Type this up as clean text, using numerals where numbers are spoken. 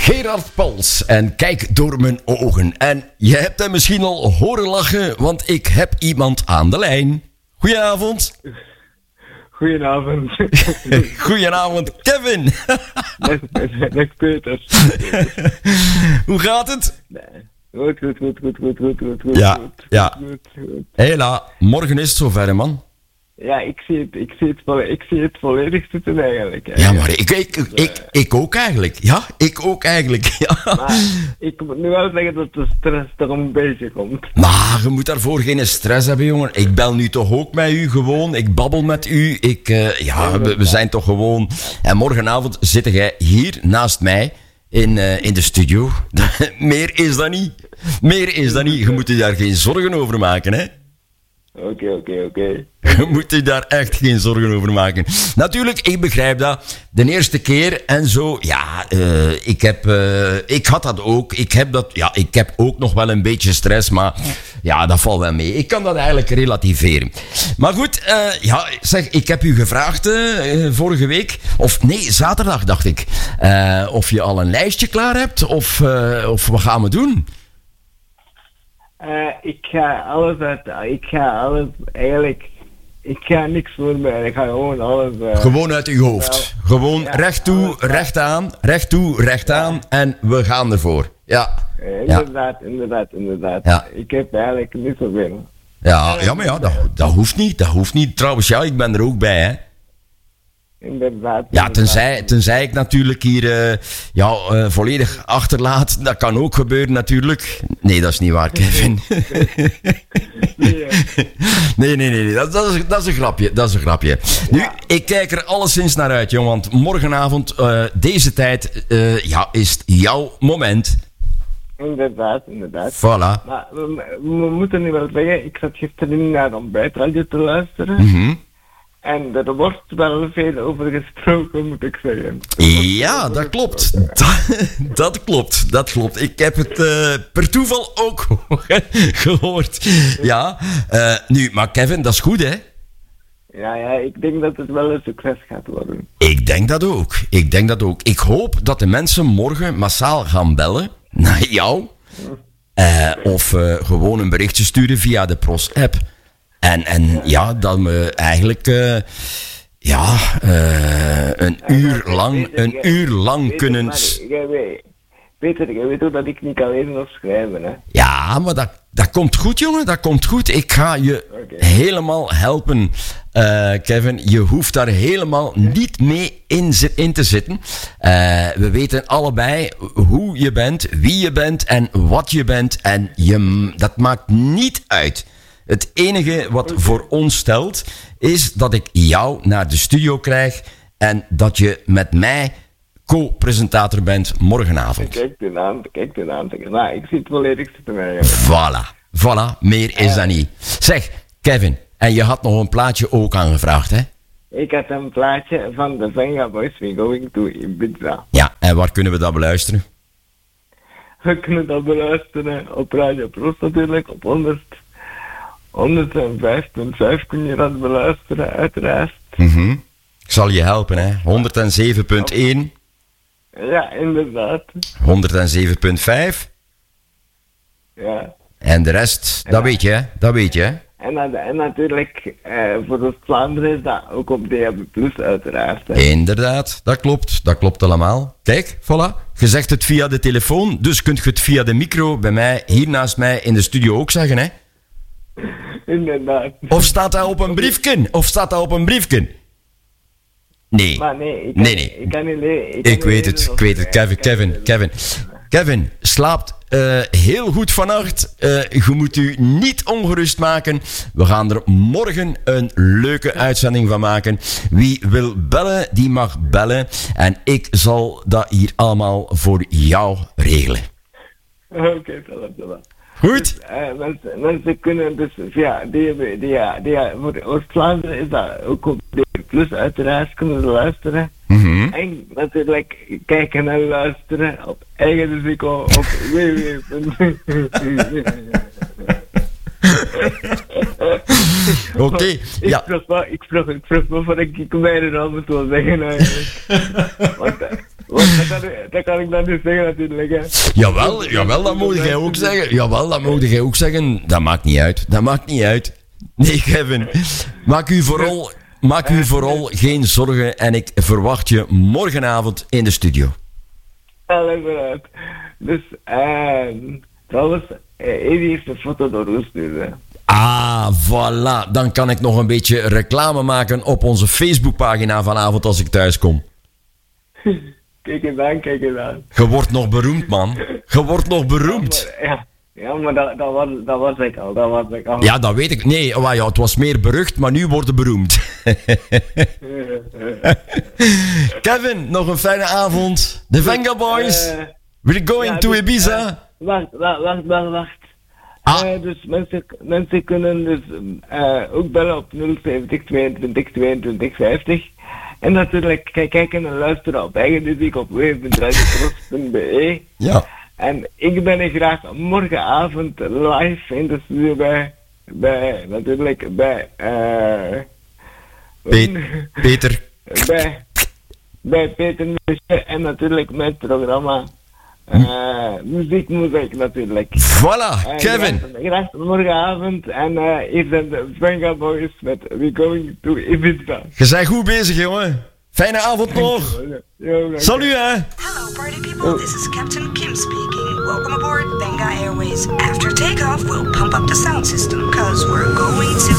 Gerard Pals en kijk door mijn ogen. En je hebt hem misschien al horen lachen, want ik heb iemand aan de lijn. Goedenavond. Goedenavond. Goedenavond, Kevin. Met Peter. Hoe gaat het? Nee. Goed. Ja. Hela, morgen is het zover, hè, man. Ja, ik zie het volledig zitten eigenlijk. Ja, maar ik ook eigenlijk. Ja, ik ook eigenlijk. Ja. Maar ik moet nu wel zeggen dat de stress er een beetje komt. Maar je moet daarvoor geen stress hebben, jongen. Ik bel nu toch ook met u gewoon. Ik babbel met u. We zijn toch gewoon... En morgenavond zit jij hier naast mij in de studio. Meer is dat niet. Je moet je daar geen zorgen over maken, hè. Oké. Je moet je daar echt geen zorgen over maken. Natuurlijk, ik begrijp dat. De eerste keer en zo, ja, ik had dat ook. Ik heb ook nog wel een beetje stress, maar ja, dat valt wel mee. Ik kan dat eigenlijk relativeren. Maar goed, ik heb u gevraagd vorige week, of nee, zaterdag dacht ik, of je al een lijstje klaar hebt, of wat gaan we doen? Ik ga niks voor mij. Ik ga gewoon alles... Gewoon uit uw hoofd. Gewoon recht toe, recht aan en we gaan ervoor. Ja. Inderdaad. Ja. Ik heb eigenlijk niet zoveel. Ja, maar dat hoeft niet. Trouwens, ja, ik ben er ook bij, hè. Inderdaad. Ja, tenzij ik natuurlijk hier volledig achterlaat. Dat kan ook gebeuren natuurlijk. Nee, dat is niet waar, Kevin. Nee. Dat is een grapje. Nu, ik kijk er alleszins naar uit, jong. Want morgenavond, deze tijd, is het jouw moment. Inderdaad. Voilà. Maar we moeten nu wel zeggen, ik zat gisteren naar de ontbijtradio te luisteren. Mm-hmm. En er wordt wel veel over gesproken, moet ik zeggen. Ja, dat klopt. Dat klopt. Ik heb het per toeval ook gehoord. Ja, maar Kevin, dat is goed, hè? Ja, ik denk dat het wel een succes gaat worden. Ik denk dat ook. Ik hoop dat de mensen morgen massaal gaan bellen naar jou. Of gewoon een berichtje sturen via de Pros-app. En dat we eigenlijk een uur lang kunnen... Peter, jij weet ook dat ik niet kan lezen of schrijven, hè? Ja, maar dat komt goed, jongen. Dat komt goed. Ik ga je helemaal helpen, Kevin. Je hoeft daar helemaal niet mee in te zitten. We weten allebei hoe je bent, wie je bent en wat je bent. En dat maakt niet uit. Het enige wat voor ons telt, is dat ik jou naar de studio krijg en dat je met mij co-presentator bent morgenavond. Kijk de naam. Nou, ik zie het volledig zitten eigenlijk. Voilà, meer is dat niet. Zeg, Kevin, en je had nog een plaatje ook aangevraagd, hè? Ik had een plaatje van de Venga Boys, We Going to Ibiza. Ja, en waar kunnen we dat beluisteren? We kunnen dat beluisteren op Radio Pros natuurlijk, op 105.5 kun je dat beluisteren, uiteraard. Mm-hmm. Ik zal je helpen, hè. 107.1. Ja, inderdaad. 107.5. Ja. En de rest, dat weet je, hè. En natuurlijk, voor Oost-Vlaanderen is dat ook op DAB+, uiteraard. Hè. Inderdaad, dat klopt allemaal. Kijk, voilà. Je zegt het via de telefoon, dus kunt je het via de micro bij mij, hier naast mij in de studio ook zeggen, hè. Inderdaad. Of staat dat op een briefje? Nee. Maar nee. Ik kan niet lezen. Ik weet het. Kevin, slaapt heel goed vannacht. Je moet u niet ongerust maken. We gaan er morgen een leuke uitzending van maken. Wie wil bellen, die mag bellen. En ik zal dat hier allemaal voor jou regelen. Oké, dat. Goed? Dus, mensen kunnen dus via voor Oost-Vlaanderen is dat ook op DB+, uiteraard kunnen ze luisteren. Mm-hmm. En natuurlijk kijken en luisteren op eigen risico op www. Oké, ja. Ik vroeg me voor ik bijna al moet wel zeggen eigenlijk. Dat kan ik dan niet zeggen natuurlijk. Hè. Jawel, dat moet jij ook zeggen. Jawel, dat moet jij ook zeggen. Dat maakt niet uit. Nee, Kevin. Maak u vooral geen zorgen en ik verwacht je morgenavond in de studio. Allee, vooruit. Dus, trouwens, Eddie heeft een foto doorgestuurd. Ah, voilà. Dan kan ik nog een beetje reclame maken op onze Facebookpagina vanavond als ik thuis kom. Kijk eens aan. Je wordt nog beroemd, man. Je wordt nog beroemd. Ja, maar dat was ik al. Ja, dat weet ik. Nee, het was meer berucht, maar nu wordt het beroemd. Kevin, nog een fijne avond. De Venga Boys. We're going to Ibiza. Wacht. Dus mensen kunnen dus ook bellen op 070 22 22 50. En natuurlijk kijken en luisteren op eigen muziek op www.radiotros.be. Ja. En ik ben er graag morgenavond live in de studio bij Peter. bij Peter Michel en natuurlijk mijn programma muziek natuurlijk. Voilà, Kevin. Graag morgenavond en hier zijn de Venga Boys met We're Going to Ibiza. Je bent goed bezig, jongen. Fijne avond nog. Salut, hè. Hello, party people. This is Captain Kim speaking. Welcome aboard Venga Airways. After takeoff, we'll pump up the sound system, cause we're going to